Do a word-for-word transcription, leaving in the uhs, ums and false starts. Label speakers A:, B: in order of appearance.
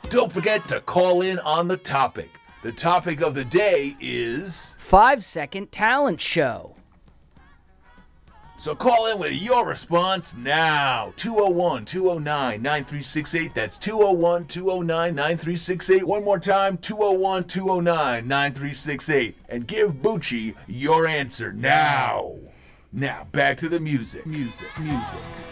A: Don't forget to call in on the topic. The topic of the day is...
B: Five Second Talent Show.
A: So call in with your response now. two oh one, two oh nine, nine three six eight. That's two oh one, two oh nine, nine three six eight. One more time, two oh one, two oh nine, nine three six eight. And give Bucci your answer now. Now, back to the music. Music, music.